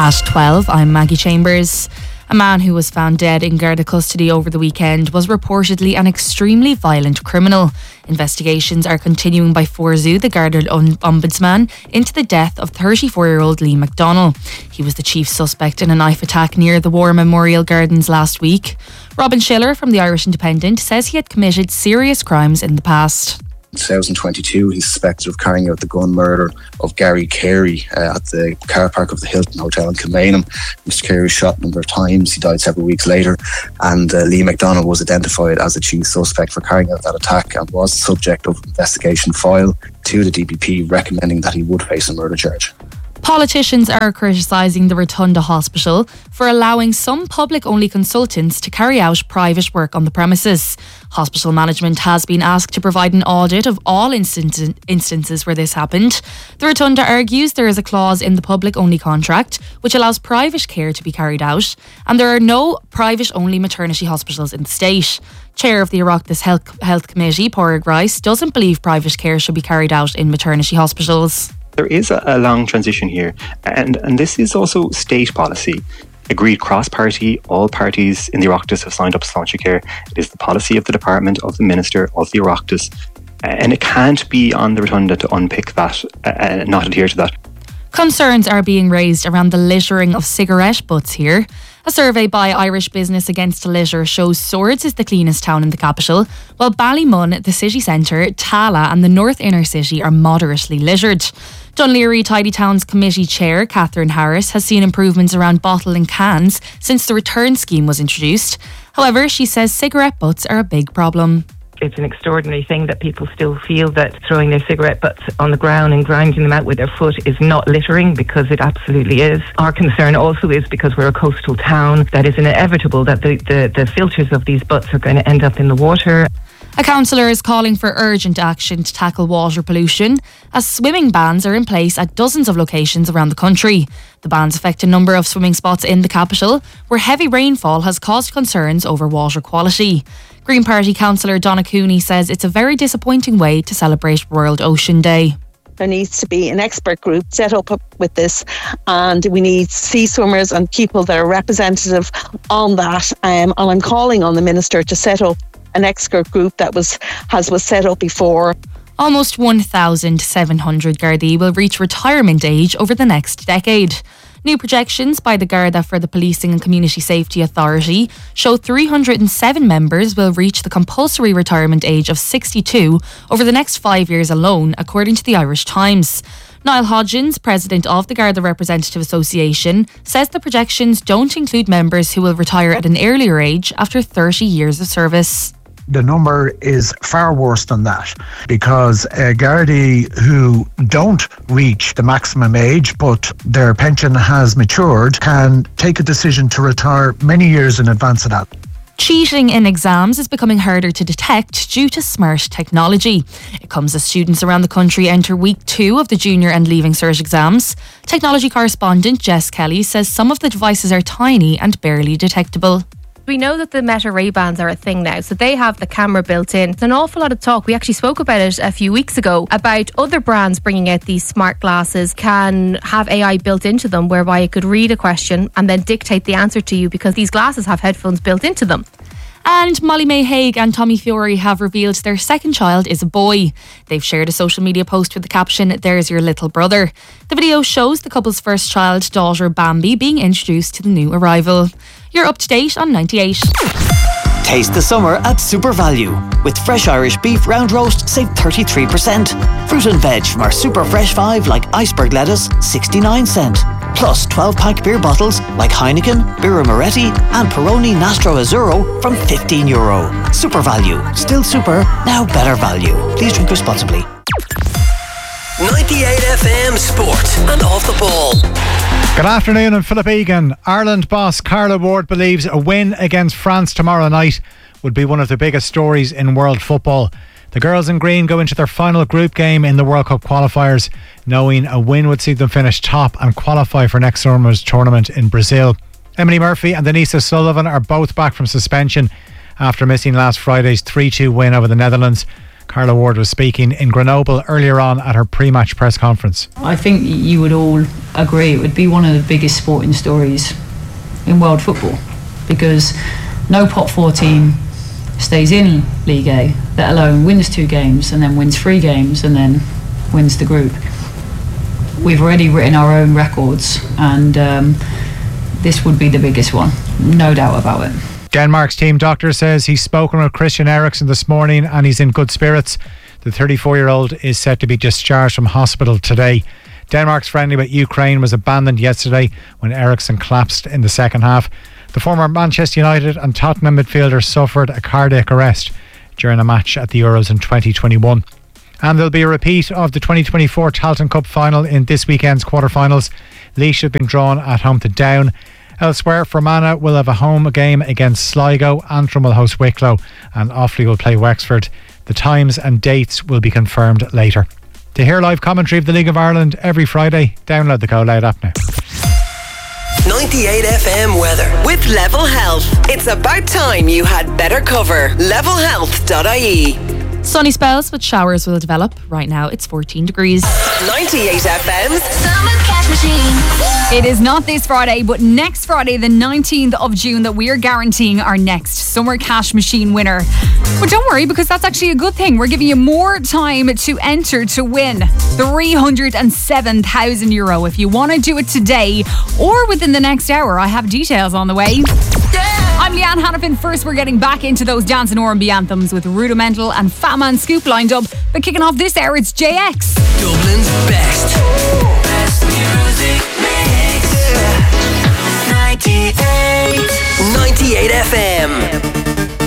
At 12, I'm Maggie Chambers. A man who was found dead in Garda custody over the weekend was reportedly an extremely violent criminal. Investigations are continuing by Forzu, the Garda ombudsman, into the death of 34-year-old Lee McDonnell. He was the chief suspect in a knife attack near the War Memorial Gardens last week. Robin Schiller from the Irish Independent says he had committed serious crimes in the past. In 2022, he's suspected of carrying out the gun murder of Gary Carey at the car park of the Hilton Hotel in Kilmainham. Mr. Carey was shot a number of times. He died several weeks later, and Lee McDonnell was identified as the chief suspect for carrying out that attack and was the subject of an investigation file to the DPP recommending that he would face a murder charge. Politicians are criticising the Rotunda Hospital for allowing some public-only consultants to carry out private work on the premises. Hospital management has been asked to provide an audit of all instances where this happened. The Rotunda argues there is a clause in the public-only contract which allows private care to be carried out, and there are no private-only maternity hospitals in the state. Chair of the Oireachtas Health Committee, Pádraig Rice, doesn't believe private care should be carried out in maternity hospitals. There is a long transition here, and this is also state policy. Agreed cross-party, all parties in the Oireachtas have signed up to Sláintecare. It is the policy of the department, of the Minister, of the Oireachtas, and it can't be on the Rotunda to unpick that and not adhere to that. Concerns are being raised around the littering of cigarette butts here. A survey by Irish Business Against Litter shows Swords is the cleanest town in the capital, while Ballymun, the city centre, Tala and the North Inner City are moderately littered. Dún Laoghaire Tidy Towns Committee Chair Catherine Harris has seen improvements around bottle and cans since the return scheme was introduced. However, she says cigarette butts are a big problem. It's an extraordinary thing that people still feel that throwing their cigarette butts on the ground and grinding them out with their foot is not littering, because it absolutely is. Our concern also is, because we're a coastal town, that is inevitable that the filters of these butts are going to end up in the water. A councillor is calling for urgent action to tackle water pollution, as swimming bans are in place at dozens of locations around the country. The bans affect a number of swimming spots in the capital, where heavy rainfall has caused concerns over water quality. Green Party councillor Donna Cooney says it's a very disappointing way to celebrate World Ocean Day. There needs to be an expert group set up with this, and we need sea swimmers and people that are representative on that. And I'm calling on the Minister to set up an expert group that was set up before. Almost 1,700 Gardaí will reach retirement age over the next decade. New projections by the Garda for the Policing and Community Safety Authority show 307 members will reach the compulsory retirement age of 62 over the next 5 years alone, according to the Irish Times. Niall Hodgins, president of the Garda Representative Association, says the projections don't include members who will retire at an earlier age after 30 years of service. The number is far worse than that, because a Gardaí who don't reach the maximum age but their pension has matured can take a decision to retire many years in advance of that. Cheating in exams is becoming harder to detect due to smart technology. It comes as students around the country enter week 2 of the junior and leaving cert exams. Technology correspondent Jess Kelly says some of the devices are tiny and barely detectable. We know that the Meta Ray-Bans are a thing now, so they have the camera built in. There's an awful lot of talk. We actually spoke about it a few weeks ago about other brands bringing out these smart glasses can have AI built into them, whereby it could read a question and then dictate the answer to you, because these glasses have headphones built into them. And Molly May Hague and Tommy Fury have revealed their second child is a boy. They've shared a social media post with the caption, "There's your little brother." The video shows the couple's first child, daughter Bambi, being introduced to the new arrival. You're up to date on 98. Taste the summer at Super Value. With fresh Irish beef round roast, save 33%. Fruit and veg from our super fresh 5 like iceberg lettuce, 69 cent. Plus 12-pack beer bottles like Heineken, Birra Moretti and Peroni Nastro Azzurro from €15. Super Value. Still super, now better value. Please drink responsibly. 98 FM Sport and Off the Ball. Good afternoon, I'm Philip Egan. Ireland boss Carla Ward believes a win against France tomorrow night would be one of the biggest stories in world football. The girls in green go into their final group game in the World Cup qualifiers, knowing a win would see them finish top and qualify for next summer's tournament in Brazil. Emily Murphy and Denise Sullivan are both back from suspension after missing last Friday's 3-2 win over the Netherlands. Carla Ward was speaking in Grenoble earlier on at her pre-match press conference. I think you would all agree it would be one of the biggest sporting stories in world football, because no pot 4 team stays in League A, let alone wins 2 games and then wins 3 games and then wins the group. We've already written our own records, and this would be the biggest one, no doubt about it. Denmark's team doctor says he's spoken with Christian Eriksen this morning and he's in good spirits. The 34-year-old is set to be discharged from hospital today. Denmark's friendly with Ukraine was abandoned yesterday when Eriksen collapsed in the second half. The former Manchester United and Tottenham midfielder suffered a cardiac arrest during a match at the Euros in 2021. And there'll be a repeat of the 2024 Tailteann Cup final in this weekend's quarter-finals. Laois have been drawn at home to Down. Elsewhere, Fermanagh will have a home game against Sligo, Antrim will host Wicklow, and Offaly will play Wexford. The times and dates will be confirmed later. To hear live commentary of the League of Ireland every Friday, download the Go Loud app now. 98 FM weather with Level Health. It's about time you had better cover. Levelhealth.ie. Sunny spells with showers will develop. Right now it's 14 degrees. 98 FM's Summer Cash Machine. It is not this Friday, but next Friday, the 19th of June, that we are guaranteeing our next Summer Cash Machine winner. But don't worry, because that's actually a good thing. We're giving you more time to enter to win €307,000. If you want to do it today or within the next hour, I have details on the way. I'm Leanne Hannafin. First, we're getting back into those dance and R&B anthems with Rudimental and Fat Man Scoop lined up. But kicking off this hour, it's JX. Dublin's best. Best music mix. 98 FM.